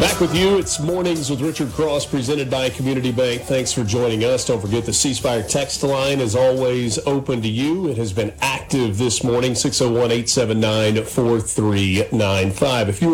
Back with you. It's Mornings with Richard Cross, presented by Community Bank. Thanks for joining us. Don't forget the ceasefire text line is always open to you. It has been active this morning, 601-879-4395. If you